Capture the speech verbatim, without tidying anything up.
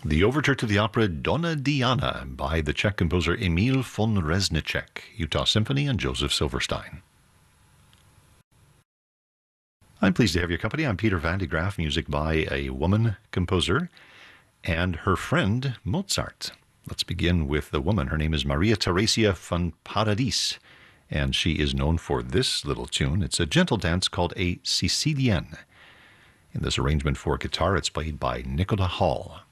The overture to the opera Donna Diana by the Czech composer Emil von Reznicek, Utah Symphony, and Joseph Silverstein. I'm pleased to have your company. I'm Peter Van de Graaff, music by a woman composer and her friend Mozart. Let's begin with the woman. Her name is Maria Theresia von Paradis, and she is known for this little tune. It's a gentle dance called a Sicilienne. In this arrangement for guitar, it's played by Nicola Hall.